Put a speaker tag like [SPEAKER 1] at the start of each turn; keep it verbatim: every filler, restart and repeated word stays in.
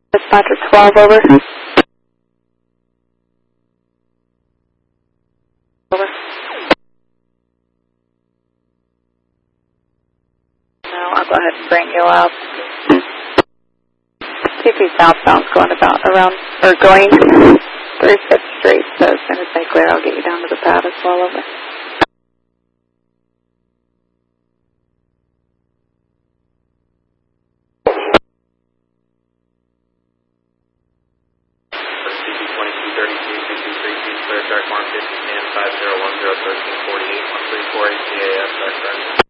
[SPEAKER 1] Dispatcher twelve, over. Over. No, I'll go ahead and bring you up. T P southbound's going about around, or going thirty-fifth Street, so as soon as they clear, I'll get you down to the pad as well, over.
[SPEAKER 2] twenty-two thirty-two, sixty-three feet, clear, track mark fifty, stand five zero one zero, thirteen forty-eight, one three four eight, G A S, start, start.